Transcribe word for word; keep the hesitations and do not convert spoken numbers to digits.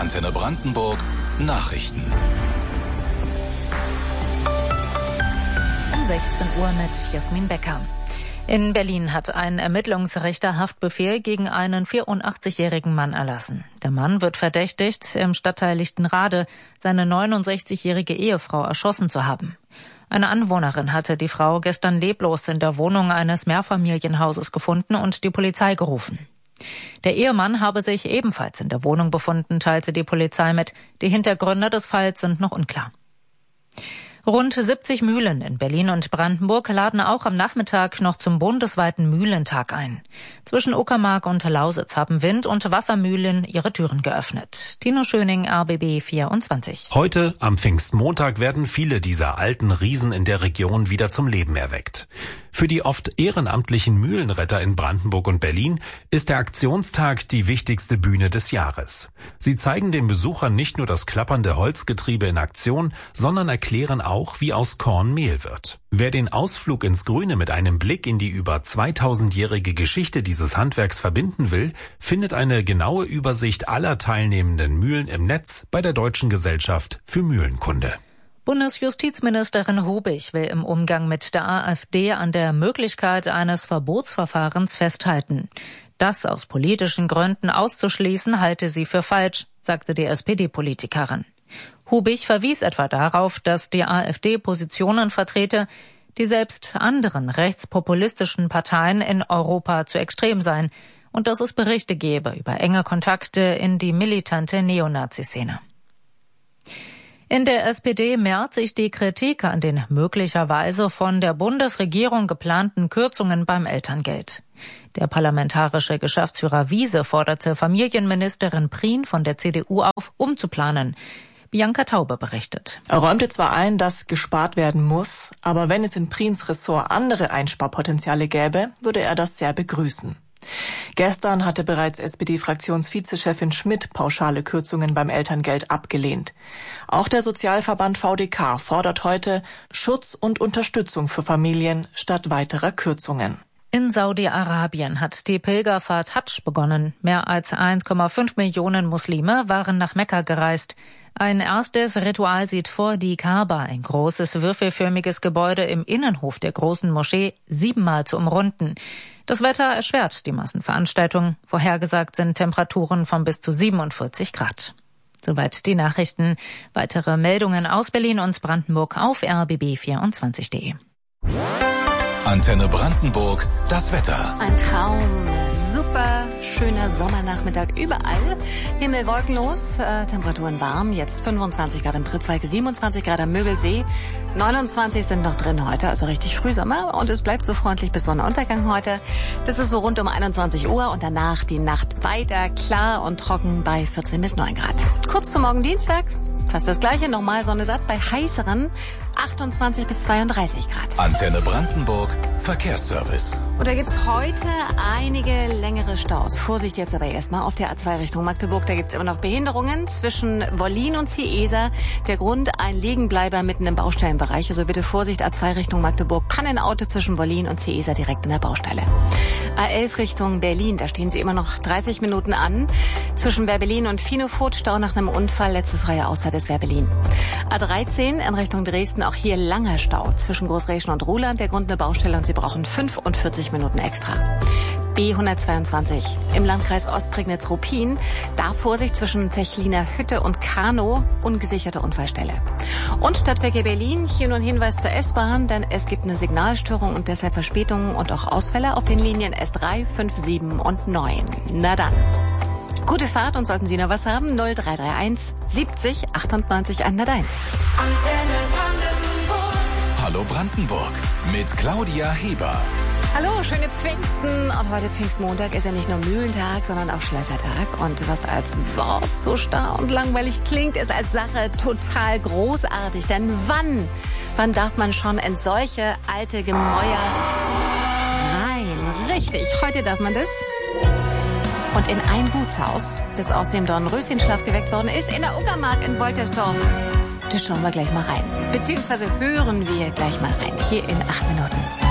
Antenne Brandenburg Nachrichten. Um sechzehn Uhr mit Jasmin Becker. In Berlin hat ein Ermittlungsrichter Haftbefehl gegen einen vierundachtzigjährigen Mann erlassen. Der Mann wird verdächtigt, im Stadtteil Lichtenrade seine neunundsechzigjährige Ehefrau erschossen zu haben. Eine Anwohnerin hatte die Frau gestern leblos in der Wohnung eines Mehrfamilienhauses gefunden und die Polizei gerufen. Der Ehemann habe sich ebenfalls in der Wohnung befunden, teilte die Polizei mit. Die Hintergründe des Falls sind noch unklar. Rund siebzig Mühlen in Berlin und Brandenburg laden auch am Nachmittag noch zum bundesweiten Mühlentag ein. Zwischen Uckermark und Lausitz haben Wind- und Wassermühlen ihre Türen geöffnet. Tino Schöning, R B B vierundzwanzig. Heute, am Pfingstmontag, werden viele dieser alten Riesen in der Region wieder zum Leben erweckt. Für die oft ehrenamtlichen Mühlenretter in Brandenburg und Berlin ist der Aktionstag die wichtigste Bühne des Jahres. Sie zeigen den Besuchern nicht nur das klappernde Holzgetriebe in Aktion, sondern erklären auch, wie aus Korn Mehl wird. Wer den Ausflug ins Grüne mit einem Blick in die über zweitausendjährige Geschichte dieses Handwerks verbinden will, findet eine genaue Übersicht aller teilnehmenden Mühlen im Netz bei der Deutschen Gesellschaft für Mühlenkunde. Bundesjustizministerin Hubig will im Umgang mit der AfD an der Möglichkeit eines Verbotsverfahrens festhalten. Das aus politischen Gründen auszuschließen, halte sie für falsch, sagte die S P D-Politikerin. Hubig verwies etwa darauf, dass die AfD Positionen vertrete, die selbst anderen rechtspopulistischen Parteien in Europa zu extrem seien und dass es Berichte gebe über enge Kontakte in die militante Neonazi-Szene. In der S P D mehrt sich die Kritik an den möglicherweise von der Bundesregierung geplanten Kürzungen beim Elterngeld. Der parlamentarische Geschäftsführer Wiese forderte Familienministerin Prien von der C D U auf, umzuplanen. Bianca Taube berichtet. Er räumte zwar ein, dass gespart werden muss, aber wenn es in Priens Ressort andere Einsparpotenziale gäbe, würde er das sehr begrüßen. Gestern hatte bereits S P D-Fraktionsvizechefin Schmidt pauschale Kürzungen beim Elterngeld abgelehnt. Auch der Sozialverband V D K fordert heute Schutz und Unterstützung für Familien statt weiterer Kürzungen. In Saudi-Arabien hat die Pilgerfahrt Hadsch begonnen. Mehr als eins Komma fünf Millionen Muslime waren nach Mekka gereist. Ein erstes Ritual sieht vor, die Kaaba, ein großes würfelförmiges Gebäude im Innenhof der großen Moschee, siebenmal zu umrunden. Das Wetter erschwert die Massenveranstaltung. Vorhergesagt sind Temperaturen von bis zu siebenundvierzig Grad. Soweit die Nachrichten. Weitere Meldungen aus Berlin und Brandenburg auf r b b vierundzwanzig punkt de. Antenne Brandenburg, das Wetter. Ein Traum, super schöner Sommernachmittag überall. Himmel wolkenlos, äh, Temperaturen warm, jetzt fünfundzwanzig Grad im Pritzwalk, siebenundzwanzig Grad am Mögelsee, neunundzwanzig sind noch drin heute, also richtig Frühsommer und es bleibt so freundlich bis Sonnenuntergang heute. Das ist so rund um einundzwanzig Uhr und danach die Nacht weiter klar und trocken bei vierzehn bis neun Grad. Kurz zum Morgen Dienstag. Fast das gleiche, nochmal Sonne satt bei heißeren achtundzwanzig bis zweiunddreißig Grad. Antenne Brandenburg, Verkehrsservice. Und da gibt's heute einige längere Staus. Vorsicht jetzt aber erstmal auf der A zwei Richtung Magdeburg. Da gibt's immer noch Behinderungen zwischen Wollin und Ciesa. Der Grund, ein Liegenbleiber mitten im Baustellenbereich. Also bitte Vorsicht, A zwei Richtung Magdeburg. Kann ein Auto zwischen Wollin und Ciesa direkt in der Baustelle. A elf Richtung Berlin. Da stehen sie immer noch dreißig Minuten an. Zwischen Werbelin und Finofurt Stau nach einem Unfall. Letzte freie Ausfahrt ist Werbelin. A dreizehn in Richtung Dresden. Auch hier langer Stau zwischen Großreschen und Ruhland. Der Grund eine Baustelle und Sie brauchen fünfundvierzig Minuten extra. B hundertzweiundzwanzig im Landkreis Ostprignitz-Ruppin. Da Vorsicht zwischen Zechliner Hütte und Kanow, ungesicherte Unfallstelle. Und Stadtwerke Berlin, hier nur ein Hinweis zur S-Bahn, denn es gibt eine Signalstörung und deshalb Verspätungen und auch Ausfälle auf den Linien S drei, fünf, sieben und neun. Na dann. Gute Fahrt und sollten Sie noch was haben, null drei drei eins siebzig achtundneunzig hunderteins. Antenne Brandenburg. Hallo Brandenburg mit Claudia Heber. Hallo, schöne Pfingsten. Und heute Pfingstmontag ist ja nicht nur Mühlentag, sondern auch Schlössertag. Und was als Wort so starr und langweilig klingt, ist als Sache total großartig. Denn wann, wann darf man schon in solche alte Gemäuer rein? Richtig, heute darf man das. Und in ein Gutshaus, das aus dem Dornröschenschlaf geweckt worden ist, in der Uckermark in Woltersdorf. Das schauen wir gleich mal rein. Beziehungsweise hören wir gleich mal rein. Hier in acht Minuten.